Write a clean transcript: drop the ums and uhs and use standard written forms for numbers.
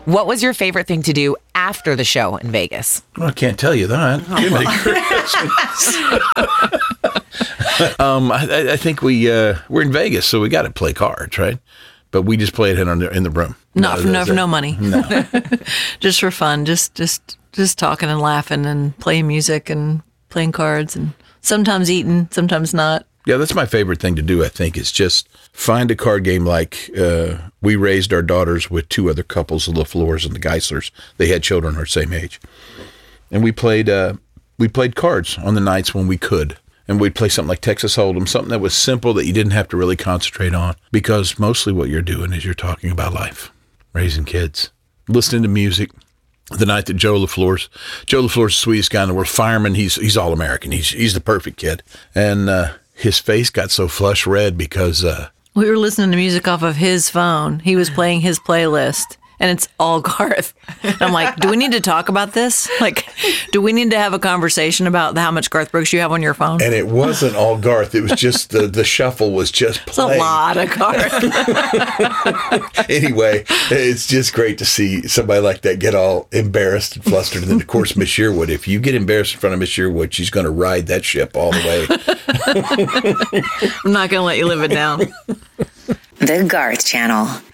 What was your favorite thing to do after the show in Vegas? Well, I can't tell you that. Jiminy Christmas. I think we're in Vegas, so we got to play cards, right? But we just play it in the room. For no money. No. Just for fun. Just talking and laughing and playing music and playing cards and sometimes eating, sometimes not. Yeah, that's my favorite thing to do, I think, is just find a card game like we raised our daughters with two other couples, the LaFleurs and the Geislers. They had children our same age. And we played cards on the nights when we could. And we'd play something like Texas Hold'em, something that was simple that you didn't have to really concentrate on, because mostly what you're doing is you're talking about life, raising kids, listening to music. The night that Joe LaFleur's the sweetest guy in the world, fireman, he's all American. He's the perfect kid. And his face got so flush red because we were listening to music off of his phone. He was playing his playlist. And it's all Garth. And I'm like, do we need to talk about this? Like, do we need to have a conversation about how much Garth Brooks you have on your phone? And it wasn't all Garth. It was just the shuffle was just playing. It's a lot of Garth. Anyway, it's just great to see somebody like that get all embarrassed and flustered. And then, of course, Miss Sherwood. If you get embarrassed in front of Miss Sherwood, she's going to ride that ship all the way. I'm not going to let you live it down. The Garth Channel.